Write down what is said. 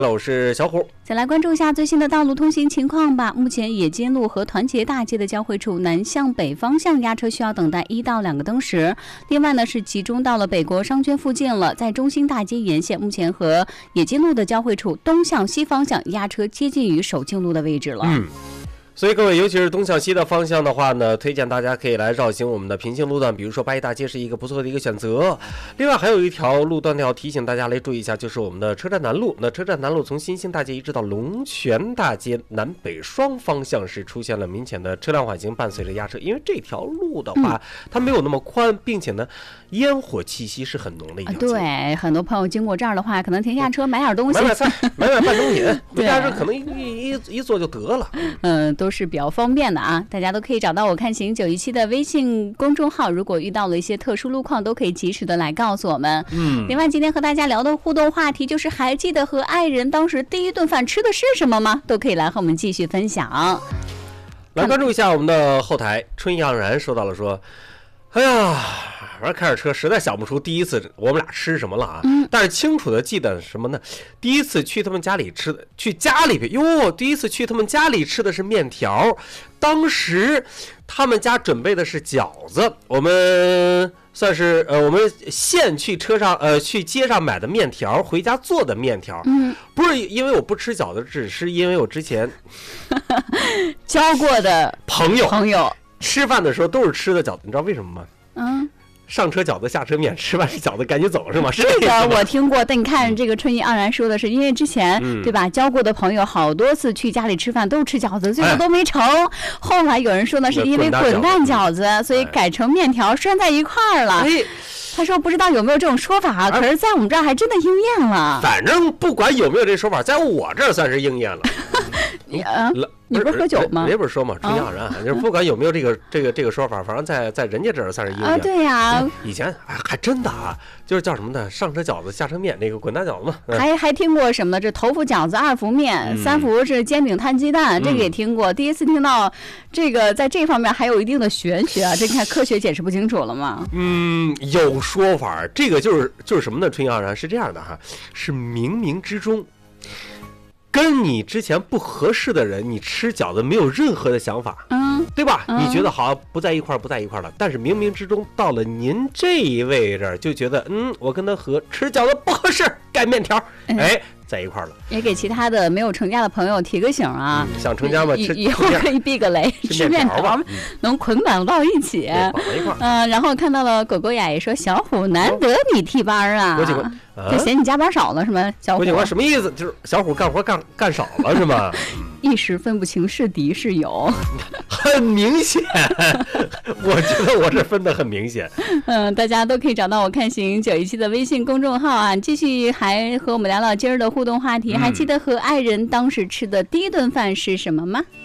我是小虎， 再来关注一下最新的道路通行情况吧。目前冶金路和团结大街的交汇处南向北方向压车需要等待1到2个灯时。另外呢是集中到了北国商圈附近了，在中兴大街沿线，目前和冶金路的交汇处东向西方向压车接近于守静路的位置了。 所以各位，尤其是东向西的方向的话呢，推荐大家可以来绕行我们的平行路段，比如说八一大街是一个不错的一个选择。另外还有一条路段要提醒大家来注意一下，就是我们的车站南路。那车站南路从新兴大街一直到龙泉大街南北双方向是出现了明显的车辆缓行，伴随着压车。因为这条路的话，它没有那么宽，并且呢，烟火气息是很浓的一条街。 对，很多朋友经过这儿的话，可能停下车买点东西， 买菜，买半成品，回家这可能一做就得了。 都是比较方便的啊，大家都可以找到我看行917的微信公众号，如果遇到了一些特殊路况，都可以及时的来告诉我们。另外今天和大家聊的互动话题就是还记得和爱人当时第一顿饭吃的是什么吗？都可以来和我们继续分享。 来关注一下我们的后台，春意盎然说到了说，哎呀，玩开着车实在想不出第一次我们俩吃什么了啊！但是清楚的记得什么呢？第一次去他们家里吃的，第一次去他们家里吃的是面条，当时他们家准备的是饺子，我们算是我们现去去街上买的面条，回家做的面条。不是因为我不吃饺子，只是因为我之前交过的朋友吃饭的时候都是吃的饺子，你知道为什么吗？上车饺子下车面，吃完是饺子赶紧走是吗？ 这个我听过，但你看这个春意盎然说的是因为之前对吧，交过的朋友好多次去家里吃饭都吃饺子，最后都没成。后来有人说呢是因为滚蛋饺子，所以改成面条拴在一块儿了。他说不知道有没有这种说法，可是在我们这儿还真的应验了。 反正不管有没有这说法，在我这儿算是应验了。 你不是喝酒吗？ 人家不是说嘛，春意盎然，就是不管有没有这个说法，反正在人家这儿算是应验。 对呀， 以前还真的啊，就是叫什么呢？上车饺子下车面，那个滚蛋饺子嘛。 还听过什么这头伏饺子2伏面，3伏是煎饼摊鸡蛋，这个也听过。第一次听到这个在这方面还有一定的玄学啊，这看科学解释不清楚了吗？ 有说法，这个就是什么呢？春意盎然是这样的哈，是冥冥之中。跟你之前不合适的人，你吃饺子没有任何的想法，对吧？你觉得好不在一块了，但是冥冥之中到了您这一位这儿，就觉得我跟他吃饺子不合适，改面条，在一块了。也给其他的没有成家的朋友提个醒啊， 想成家吗？ 以后可以避个雷，吃面条能捆绑到一起。然后看到了狗狗雅也说，小虎难得你替班啊，就嫌你加班少了是吗？小虎， 郭警官什么意思？就是小虎干活干少了是吗？ 一时分不清是敌是友， 很明显，我觉得我这分得很明显。 大家都可以找到我看行917的微信公众号啊，继续还和我们聊聊今儿的互动话题。还记得和爱人当时吃的第一顿饭是什么吗？